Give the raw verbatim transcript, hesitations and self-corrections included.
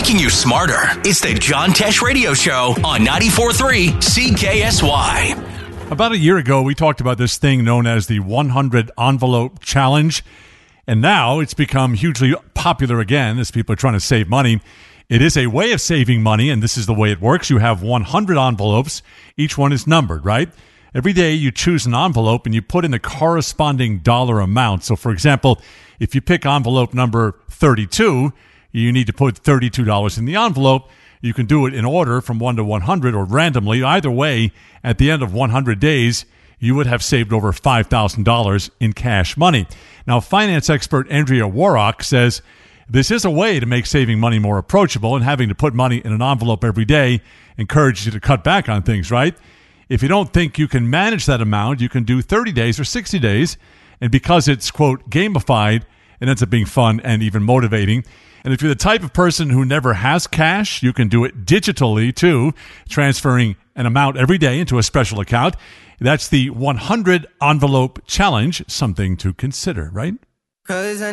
making you smarter. It's the John Tesh Radio Show on ninety-four point three C K S Y. About a year ago, we talked about this thing known as the one hundred Envelope Challenge, and now it's become hugely popular again as people are trying to save money. It is a way of saving money, and this is the way it works. You have one hundred envelopes. Each one is numbered, right? Every day you choose an envelope and you put in the corresponding dollar amount. So, for example, if you pick envelope number thirty-two, you need to put thirty-two dollars in the envelope. You can do it in order from one to one hundred or randomly. Either way, at the end of one hundred days, you would have saved over five thousand dollars in cash money. Now, finance expert Andrea Warrock says this is a way to make saving money more approachable, and having to put money in an envelope every day encourages you to cut back on things, right? If you don't think you can manage that amount, you can do thirty days or sixty days. And because it's, quote, gamified, it ends up being fun and even motivating. And if you're the type of person who never has cash, you can do it digitally too, transferring an amount every day into a special account. That's the one hundred Envelope Challenge, something to consider, right? 'Cause I